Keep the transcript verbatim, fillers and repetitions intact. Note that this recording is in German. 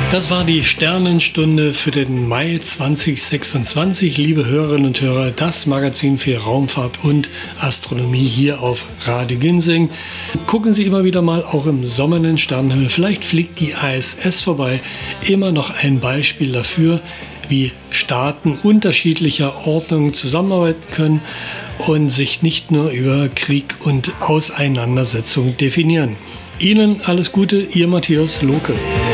Das war die Sternenstunde für den Mai zwanzig sechsundzwanzig. Liebe Hörerinnen und Hörer, das Magazin für Raumfahrt und Astronomie hier auf Radio Ginsing. Gucken Sie immer wieder mal auch im Sommer in den Sternenhimmel. Vielleicht fliegt die I S S vorbei. Immer noch ein Beispiel dafür, wie Staaten unterschiedlicher Ordnungen zusammenarbeiten können und sich nicht nur über Krieg und Auseinandersetzung definieren. Ihnen alles Gute, Ihr Matthias Lohke.